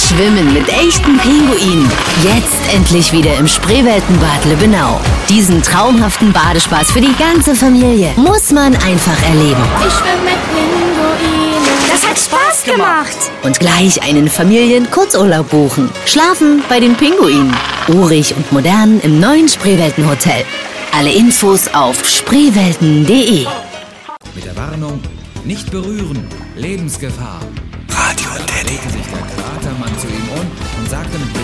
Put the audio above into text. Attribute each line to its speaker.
Speaker 1: Schwimmen mit echten Pinguinen. Jetzt endlich wieder im Spreeweltenbad Lübbenau. Diesen traumhaften Badespaß für die ganze Familie muss man einfach erleben.
Speaker 2: Ich schwimme mit Pinguinen.
Speaker 3: Das hat Spaß gemacht.
Speaker 1: Und gleich einen Familien-Kurzurlaub buchen. Schlafen bei den Pinguinen. Urig und modern im neuen Spreeweltenhotel. Alle Infos auf spreewelten.de.
Speaker 4: Mit der Warnung, nicht berühren, Lebensgefahr.
Speaker 5: Radio Teddy.
Speaker 4: Drehte sich der Kratermann zu ihm um und sagte mit